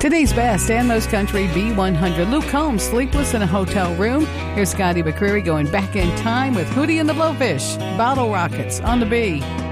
Today's best and most country B100. Luke Combs, Sleepless in a Hotel Room. Here's Scotty McCreery going back in time with Hootie and the Blowfish. Bottle Rockets on the B.